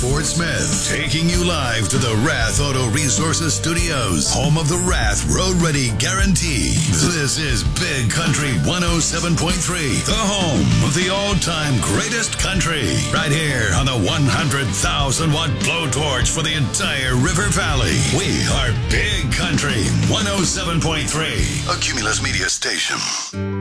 Ford Smith, taking you live to the Rath Auto Resources Studios, home of the Rath Road Ready Guarantee. This is Big Country 107.3, the home of the all-time greatest country. Right here on the 100,000-watt blowtorch for the entire River Valley. We are Big Country 107.3, a Cumulus Media station.